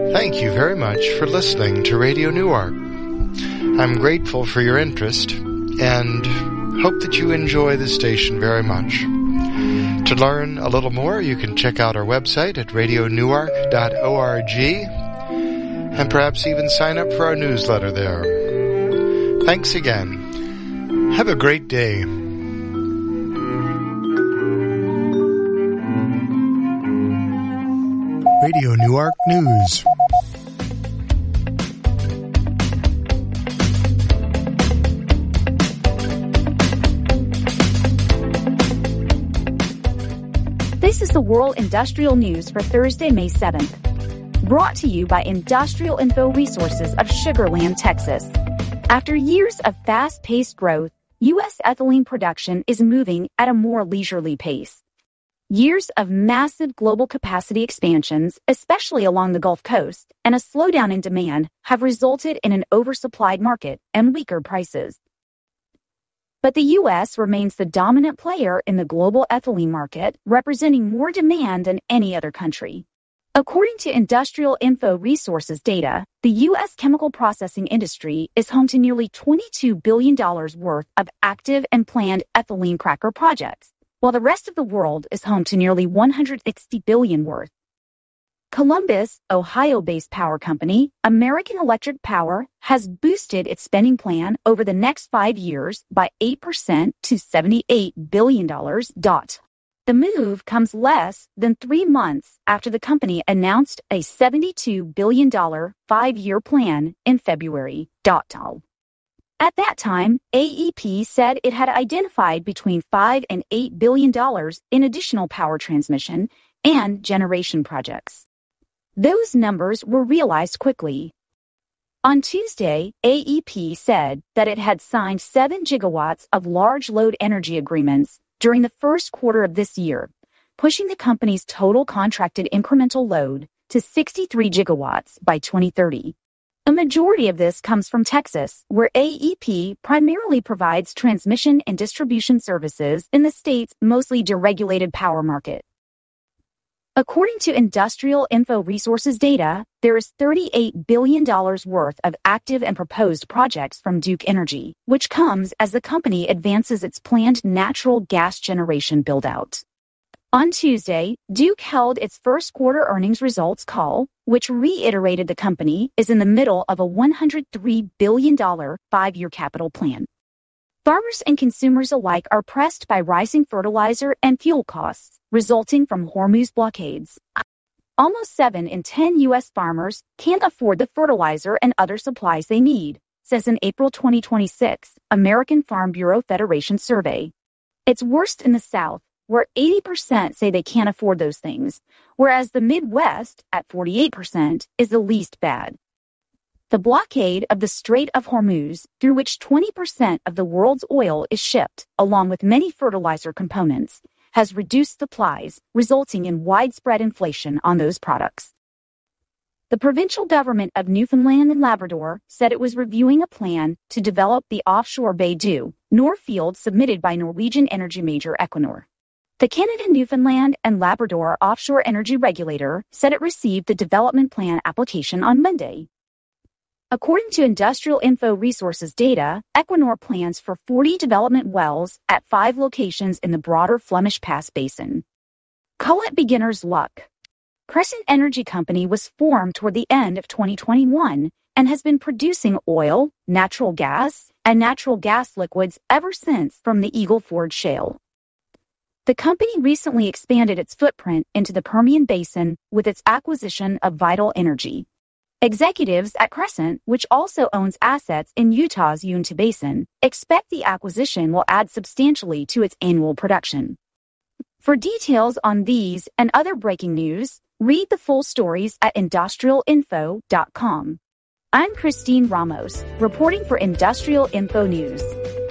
Thank you very much for listening to Radio Newark. I'm grateful for your interest and hope that you enjoy the station very much. To learn a little more, you can check out our website at radionewark.org and perhaps even sign up for our newsletter there. Thanks again. Have a great day. Radio Newark News. This is the World Industrial News for Thursday, May 7th. Brought to you by Industrial Info Resources of Sugar Land, Texas. After years of fast-paced growth, U.S. ethylene production is moving at a more leisurely pace. Years of massive global capacity expansions, especially along the Gulf Coast, and a slowdown in demand have resulted in an oversupplied market and weaker prices. But the U.S. remains the dominant player in the global ethylene market, representing more demand than any other country. According to Industrial Info Resources data, the U.S. chemical processing industry is home to nearly $22 billion worth of active and planned ethylene cracker projects, while the rest of the world is home to nearly $160 billion worth. Columbus, Ohio-based power company, American Electric Power, has boosted its spending plan over the next 5 years by 8% to $78 billion. The move comes less than 3 months after the company announced a $72 billion 5-year plan in February. At that time, AEP said it had identified between $5 and $8 billion in additional power transmission and generation projects. Those numbers were realized quickly. On Tuesday, AEP said that it had signed 7 gigawatts of large load energy agreements during the first quarter of this year, pushing the company's total contracted incremental load to 63 gigawatts by 2030. A majority of this comes from Texas, where AEP primarily provides transmission and distribution services in the state's mostly deregulated power market. According to Industrial Info Resources data, there is $38 billion worth of active and proposed projects from Duke Energy, which comes as the company advances its planned natural gas generation build-out. On Tuesday, Duke held its first quarter earnings results call, which reiterated the company is in the middle of a $103 billion 5-year capital plan. Farmers and consumers alike are pressed by rising fertilizer and fuel costs resulting from Hormuz blockades. Almost 7 in 10 U.S. farmers can't afford the fertilizer and other supplies they need, says an April 2026 American Farm Bureau Federation survey. It's worst in the South, where 80% say they can't afford those things, whereas the Midwest, at 48%, is the least bad. The blockade of the Strait of Hormuz, through which 20% of the world's oil is shipped, along with many fertilizer components, has reduced supplies, resulting in widespread inflation on those products. The provincial government of Newfoundland and Labrador said it was reviewing a plan to develop the offshore Bay du Nord field submitted by Norwegian energy major Equinor. The Canada, Newfoundland, and Labrador Offshore Energy Regulator said it received the development plan application on Monday. According to Industrial Info Resources data, Equinor plans for 40 development wells at 5 locations in the broader Flemish Pass Basin. Call it beginner's luck. Crescent Energy Company was formed toward the end of 2021 and has been producing oil, natural gas, and natural gas liquids ever since from the Eagle Ford Shale. The company recently expanded its footprint into the Permian Basin with its acquisition of Vital Energy. Executives at Crescent, which also owns assets in Utah's Uinta Basin, expect the acquisition will add substantially to its annual production. For details on these and other breaking news, read the full stories at industrialinfo.com. I'm Christine Ramos, reporting for Industrial Info News.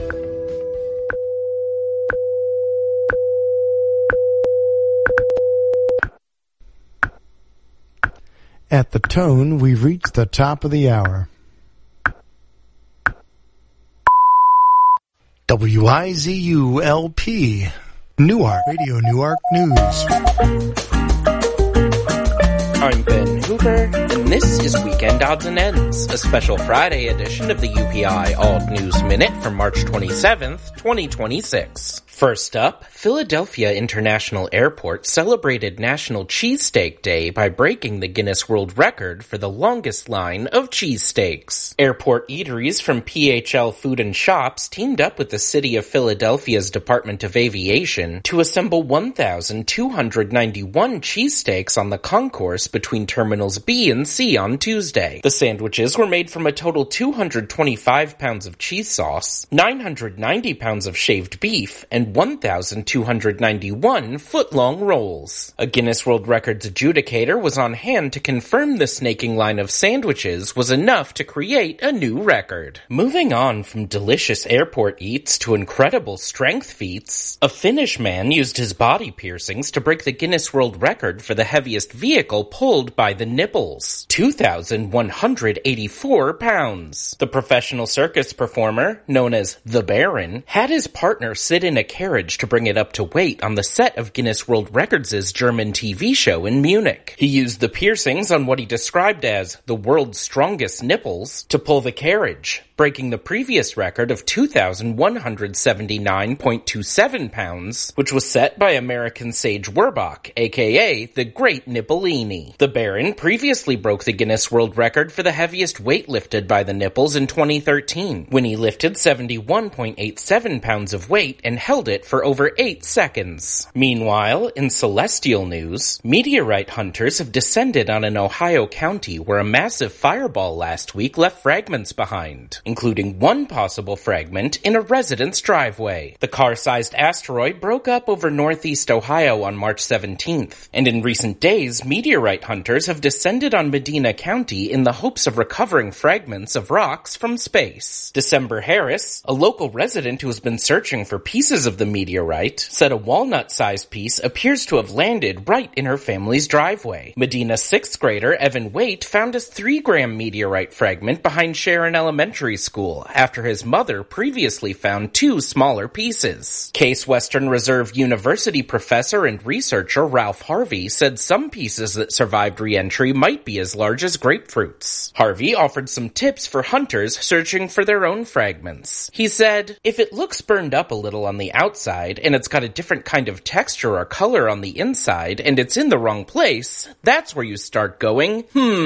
At the tone, we've reached the top of the hour. WIZU-LP, Newark, Radio Newark News. I'm Ben Hooper, and this is Weekend Odds and Ends, a special Friday edition of the UPI Alt News Minute for March 27th, 2026. First up, Philadelphia International Airport celebrated National Cheesesteak Day by breaking the Guinness World Record for the longest line of cheesesteaks. Airport eateries from PHL Food and Shops teamed up with the City of Philadelphia's Department of Aviation to assemble 1,291 cheesesteaks on the concourse between Terminals B and C on Tuesday. The sandwiches were made from a total 225 pounds of cheese sauce, 990 pounds of shaved beef, and 1,291 foot-long rolls. A Guinness World Records adjudicator was on hand to confirm the snaking line of sandwiches was enough to create a new record. Moving on from delicious airport eats to incredible strength feats, a Finnish man used his body piercings to break the Guinness World Record for the heaviest vehicle pulled by the nipples, 2,184 pounds. The professional circus performer, known as the Baron, had his partner sit in a carriage to bring it up to weight on the set of Guinness World Records' German TV show in Munich. He used the piercings on what he described as the world's strongest nipples to pull the carriage, breaking the previous record of 2,179.27 pounds, which was set by American Sage Werbach, aka the Great Nippolini. The Baron previously broke the Guinness World Record for the heaviest weight lifted by the nipples in 2013, when he lifted 71.87 pounds of weight and held it for over 8 seconds. Meanwhile, in celestial news, meteorite hunters have descended on an Ohio county where a massive fireball last week left fragments behind, including one possible fragment in a resident's driveway. The car-sized asteroid broke up over northeast Ohio on March 17th, and in recent days, meteorite hunters have descended on Medina County in the hopes of recovering fragments of rocks from space. December Harris, a local resident who has been searching for pieces of the meteorite, said a walnut-sized piece appears to have landed right in her family's driveway. Medina's 6th grader Evan Waite found a 3-gram meteorite fragment behind Sharon Elementary School after his mother previously found 2 smaller pieces. Case Western Reserve University professor and researcher Ralph Harvey said some pieces that survived re-entry might be as large as grapefruits. Harvey offered some tips for hunters searching for their own fragments. He said, "If it looks burned up a little on the outside and it's got a different kind of texture or color on the inside and it's in the wrong place, that's where you start going,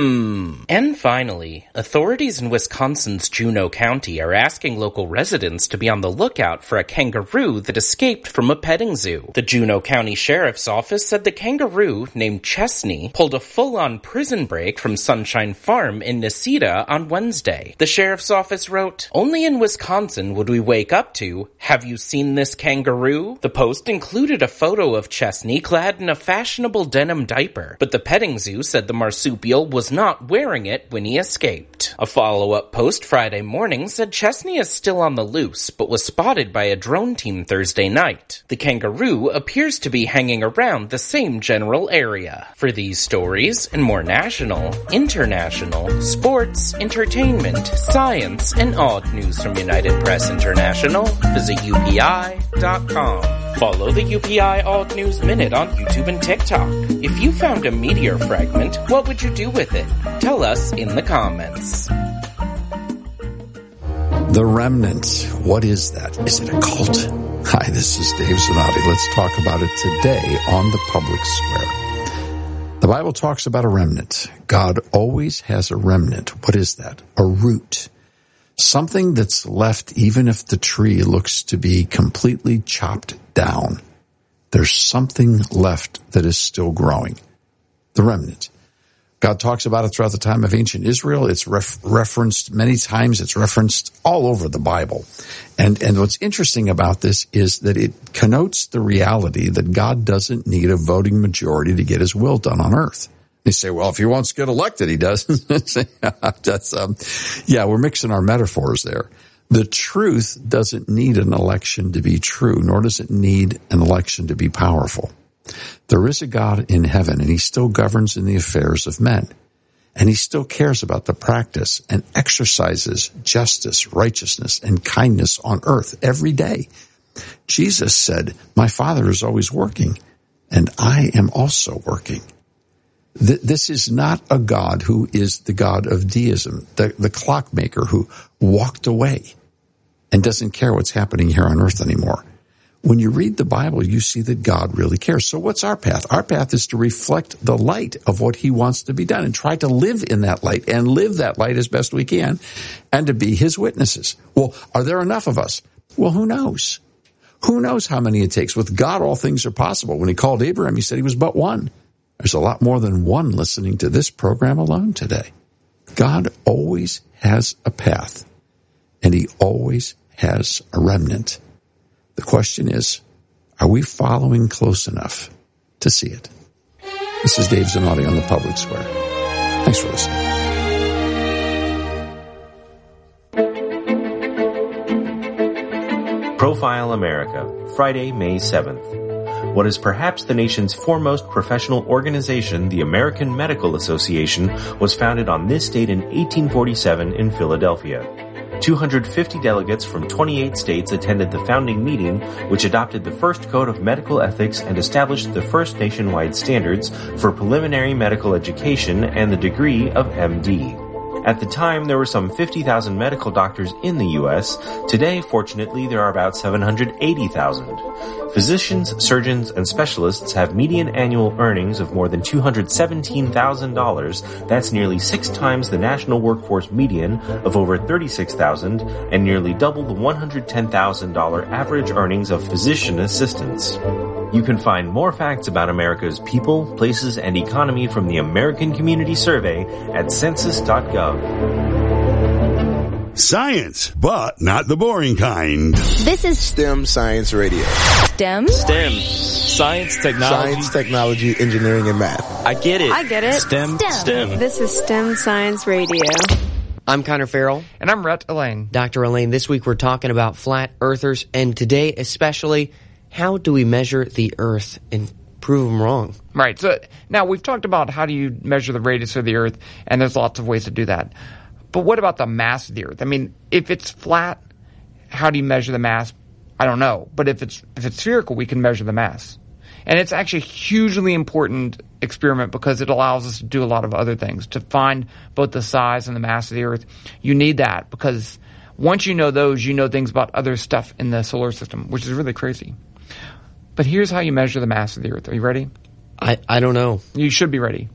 And finally, authorities in Wisconsin's Juneau County are asking local residents to be on the lookout for a kangaroo that escaped from a petting zoo. The Juneau County Sheriff's Office said the kangaroo, named Chesney, pulled a full-on prison break from Sunshine Farm in Necedah on Wednesday. The Sheriff's Office wrote, "Only in Wisconsin would we wake up to, 'Have you seen this kangaroo?' The post included a photo of Chesney clad in a fashionable denim diaper, but the petting zoo said the marsupial was not wearing it when he escaped. A follow-up post Friday morning said Chesney is still on the loose, but was spotted by a drone team Thursday night. The kangaroo appears to be hanging around the same general area." For these stories and more national, international, sports, entertainment, science, and odd news from United Press International, visit UPI.com. Follow the UPI Alt News Minute on YouTube and TikTok. If you found a meteor fragment, what would you do with it? Tell us in the comments. The Remnant. What is that? Is it a cult? Hi, this is Dave Zanotti. Let's talk about it today on the Public Square. The Bible talks about a remnant. God always has a remnant. What is that? A root. Something that's left even if the tree looks to be completely chopped down. There's something left that is still growing. The remnant. God talks about it throughout the time of ancient Israel. It's referenced many times. It's referenced all over the Bible. And what's interesting about this is that it connotes the reality that God doesn't need a voting majority to get his will done on earth. They say, well, if he wants to get elected, he does. We're mixing our metaphors there. The truth doesn't need an election to be true, nor does it need an election to be powerful. There is a God in heaven, and he still governs in the affairs of men. And he still cares about the practice and exercises justice, righteousness, and kindness on earth every day. Jesus said, "My Father is always working, and I am also working." This is not a God who is the God of deism, the clockmaker who walked away and doesn't care what's happening here on earth anymore. When you read the Bible, you see that God really cares. So what's our path? Our path is to reflect the light of what he wants to be done and try to live in that light and live that light as best we can and to be his witnesses. Well, are there enough of us? Well, who knows? Who knows how many it takes? With God, all things are possible. When he called Abraham, he said he was but one. There's a lot more than one listening to this program alone today. God always has a path, and he always has a remnant. The question is, are we following close enough to see it? This is Dave Zanotti on the Public Square. Thanks for listening. Profile America, Friday, May 7th. What is perhaps the nation's foremost professional organization, the American Medical Association, was founded on this date in 1847 in Philadelphia. 250 delegates from 28 states attended the founding meeting, which adopted the first code of medical ethics and established the first nationwide standards for preliminary medical education and the degree of MD. At the time, there were some 50,000 medical doctors in the U.S. Today, fortunately, there are about 780,000. Physicians, surgeons, and specialists have median annual earnings of more than $217,000. That's nearly 6 times the national workforce median of over $36,000 and nearly double the $110,000 average earnings of physician assistants. You can find more facts about America's people, places, and economy from the American Community Survey at census.gov. Science, but not the boring kind. This is STEM Science Radio. STEM? STEM. Science, technology, engineering, and math. I get it. STEM. This is STEM Science Radio. I'm Connor Farrell. And I'm Rhett Elaine. Dr. Elaine, this week we're talking about flat earthers, and today especially, how do we measure the Earth and prove them wrong? Right. So now we've talked about how do you measure the radius of the Earth, and there's lots of ways to do that. But what about the mass of the Earth? I mean, if it's flat, how do you measure the mass? I don't know. But if it's spherical, we can measure the mass. And it's actually a hugely important experiment because it allows us to do a lot of other things. To find both the size and the mass of the Earth, you need that because once you know those, you know things about other stuff in the solar system, which is really crazy. But here's how you measure the mass of the Earth. Are you ready? I don't know. You should be ready.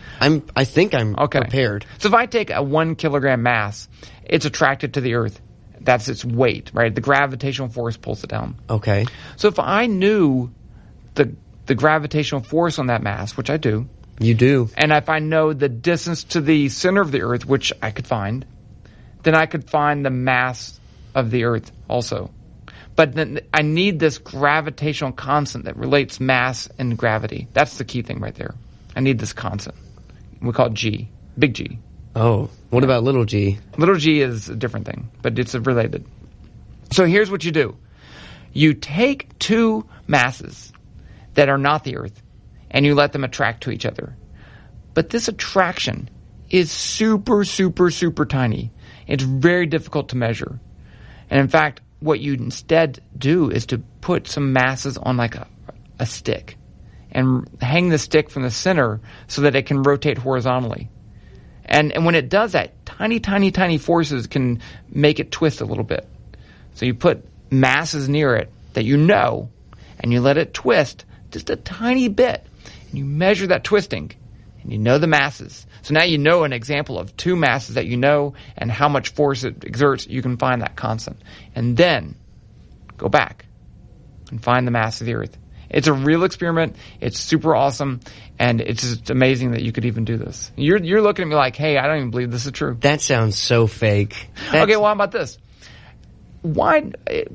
I think I'm prepared. So if I take a 1 kilogram mass, it's attracted to the Earth. That's its weight, right? The gravitational force pulls it down. Okay. So if I knew the gravitational force on that mass, which I do. You do. And if I know the distance to the center of the Earth, which I could find, then I could find the mass of the Earth also. But then I need this gravitational constant that relates mass and gravity. That's the key thing right there. I need this constant. We call it G, big G. Oh, what about little g? Little g is a different thing, but it's related. So here's what you do. You take 2 masses that are not the Earth, and you let them attract to each other. But this attraction is super, super, super tiny. It's very difficult to measure. And in fact, what you instead do is to put some masses on like a stick and hang the stick from the center so that it can rotate horizontally. And when it does that, tiny, tiny, tiny forces can make it twist a little bit. So you put masses near it that you know, and you let it twist just a tiny bit. And you measure that twisting, and you know the masses. So now you know an example of 2 masses that you know and how much force it exerts. You can find that constant. And then go back and find the mass of the Earth. It's a real experiment. It's super awesome. And it's just amazing that you could even do this. You're looking at me like, hey, I don't even believe this is true. That sounds so fake. Okay, well, how about this? Why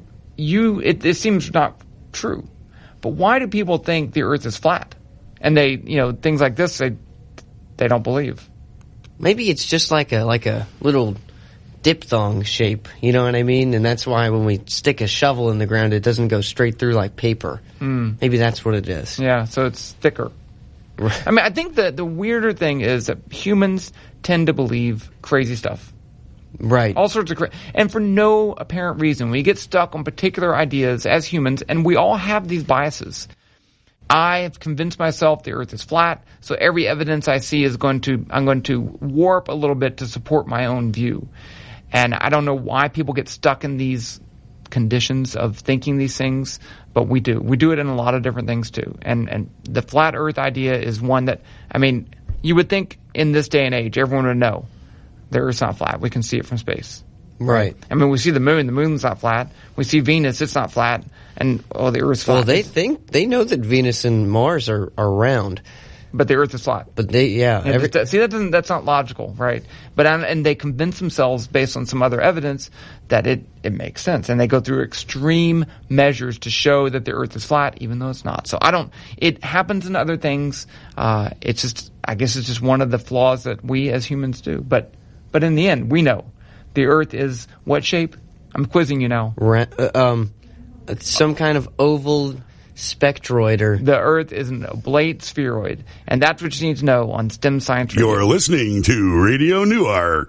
it seems not true. But why do people think the Earth is flat? And they, things like this, they don't believe. Maybe it's just like a little diphthong shape, you know what I mean? And that's why when we stick a shovel in the ground, it doesn't go straight through like paper. Maybe that's what it is. Yeah, so it's thicker. I mean, I think the weirder thing is that humans tend to believe crazy stuff. Right. All sorts of and for no apparent reason. We get stuck on particular ideas as humans, and we all have these biases. I have convinced myself the earth is flat, so every evidence I see I'm going to warp a little bit to support my own view. And I don't know why people get stuck in these conditions of thinking these things, but we do. We do it in a lot of different things too. And the flat earth idea is one that, I mean, you would think in this day and age, everyone would know the earth's not flat. We can see it from space. Right. I mean, we see the moon. The moon's not flat. We see Venus. It's not flat. And, the Earth's flat. Well, they know that Venus and Mars are round. But the Earth is flat. But that's not logical, right? But, and they convince themselves based on some other evidence that it makes sense. And they go through extreme measures to show that the Earth is flat, even though it's not. So it happens in other things. I guess it's just one of the flaws that we as humans do. But in the end, we know. The Earth is what shape? I'm quizzing you now. Some kind of oval spectroid. The Earth is an oblate spheroid. And that's what you need to know on STEM Science Radio. You're listening to Radio Newark.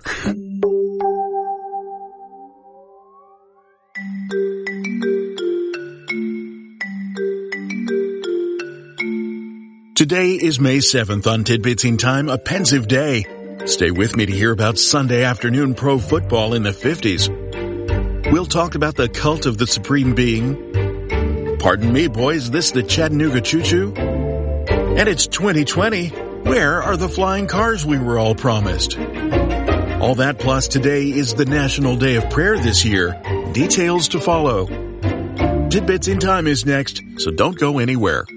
Today is May 7th on Tidbits in Time, a pensive day. Stay with me to hear about Sunday afternoon pro football in the 50s. We'll talk about the cult of the Supreme Being. Pardon me, boys, this the Chattanooga Choo-Choo? And it's 2020. Where are the flying cars we were all promised? All that plus today is the National Day of Prayer this year. Details to follow. Tidbits in Time is next, so don't go anywhere.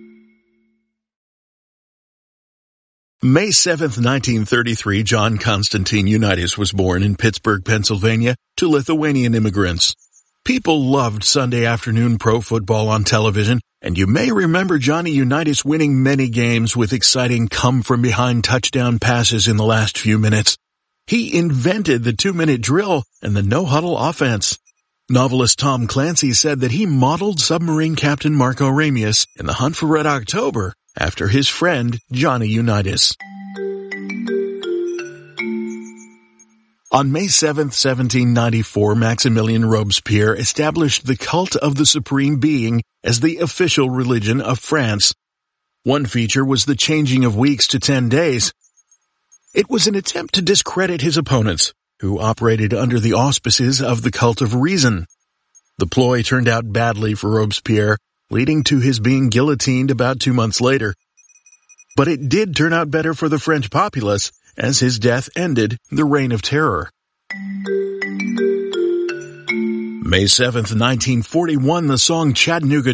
May 7th, 1933, John Constantine Unitas was born in Pittsburgh, Pennsylvania, to Lithuanian immigrants. People loved Sunday afternoon pro football on television, and you may remember Johnny Unitas winning many games with exciting come-from-behind touchdown passes in the last few minutes. He invented the 2-minute drill and the no-huddle offense. Novelist Tom Clancy said that he modeled submarine captain Marco Ramius in The Hunt for Red October after his friend Johnny Unitas. On May 7th, 1794, Maximilien Robespierre established the cult of the Supreme Being as the official religion of France. One feature was the changing of weeks to 10 days. It was an attempt to discredit his opponents, who operated under the auspices of the cult of reason. The ploy turned out badly for Robespierre, leading to his being guillotined about 2 months later. But it did turn out better for the French populace, as his death ended the Reign of Terror. May 7th, 1941, the song Chattanooga